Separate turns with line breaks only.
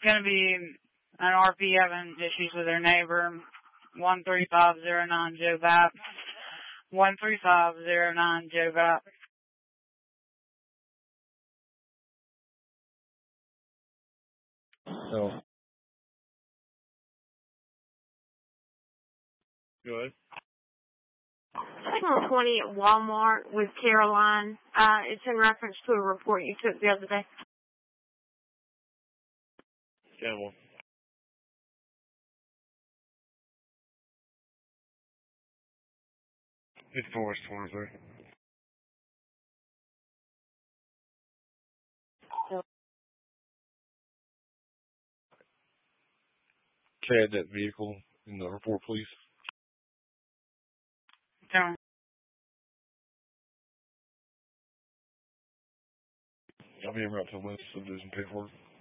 going to be an RP having issues with their neighbor. 13509 Joe Vapp. 13509 Joe Vapp.
No. Good.
620 at Walmart with Caroline. It's in reference to a report you took the other day.
Campbell. It's Forest 23. Add that vehicle in the report, please.
Okay.
I'll be around to list subdivision paperwork.